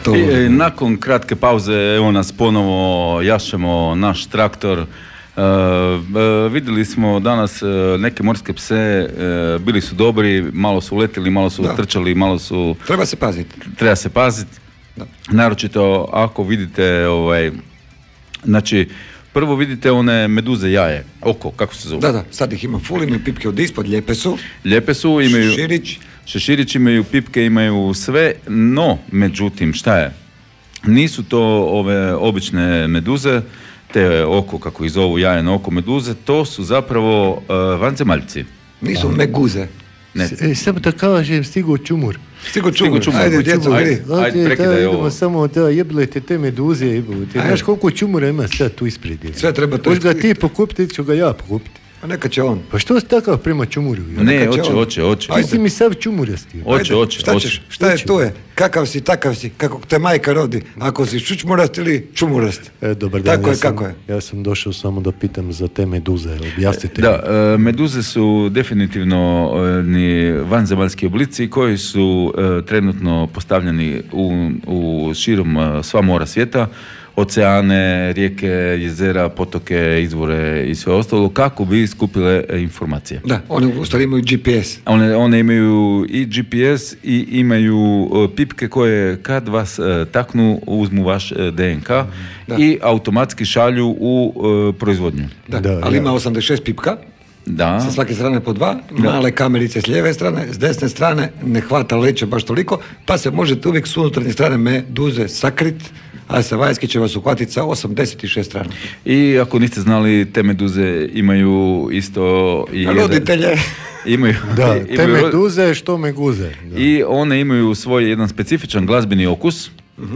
Nakon kratke pauze, evo nas ponovo, jašemo naš traktor. Vidjeli smo danas neke morske pse, bili su dobri, malo su uletili, malo su trčali, malo su... Treba se paziti. Naročito ako vidite, znači, prvo vidite one meduze jaje, oko, kako se zove? Da, sad ih ima full, imaju pipke od ispod, lijepe su, imaju... Šeširić, imaju pipke, imaju sve, no, međutim, šta je? Nisu to ove obične meduze, te oko, kako ih zovu, jajeno oko meduze, to su zapravo vanzemaljci. Nisu meguze. Samo da kažem, stigo čumur. Ajde, djeco, ajde, prekidaj ovo. Idemo samo da jeblete te meduze. Znaš koliko čumura ima sad tu ispred? Sve treba to. Možeš ga ti pokupiti, ću ga ja pokupiti. A neka će on. Pa što si takav prema čumuru? Ne, hoće. Ti si mi sav čumurasti. Hoće. Šta je tu je? Kakav si, takav si, kako te majka rodi. Ako si čučmurast ili čumurast. Dobar dan, kako je? Ja sam došao samo da pitam za te meduze, objasnite. Da, meduze su definitivno vanzemaljski oblici koji su trenutno postavljeni u širom sva mora svijeta. Oceane, rijeke, jezera, potoke, izvore i sve ostalo, kako bi skupile informacije. Da, one u stvari imaju GPS. One imaju i GPS i imaju pipke koje kad vas taknu, uzmu vaš DNK i automatski šalju u proizvodnju. Ali ima 86 pipka. Sa svake strane po 2, male kamerice s lijeve strane, s desne strane ne hvata leće baš toliko, pa se možete uvijek s unutarnje strane meduze sakrit, a sa vanjske će vas uhvatiti sa 86 strana. I ako niste znali, te meduze imaju isto i roditelje. Te meduze što meguze. Da. I one imaju svoj jedan specifičan glazbeni okus.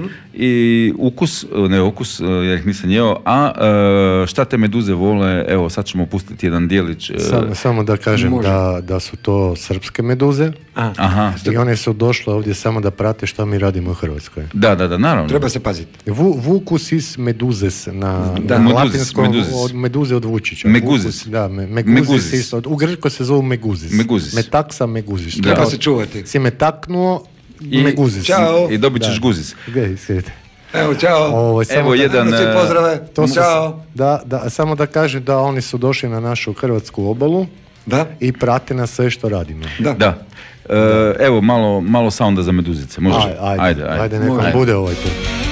I okus, jer ih nisam jeo, a šta te meduze vole, evo sad ćemo pustiti jedan dijelić. Samo da kažem da su to srpske meduze. Aha. I one su došle ovdje samo da prate šta mi radimo u Hrvatskoj. Da, naravno. Treba se paziti. Vukus is meduzes na latinskom, od meduze od vučića. Meguzis. Meguzis. U grčko se zovu meguzis. Metaksa meguzis. Treba se čuvati. Si me taknuo, meguzis. Ćao. I dobit ćeš guzis. Evo, čao. Evo jedan... pozdrave. Čao. Samo da kažem da oni su došli na našu hrvatsku obalu i prate nas sve što radimo. Da. Evo, malo sounda za meduzice. Može? Ajde, nekom bude ovaj put.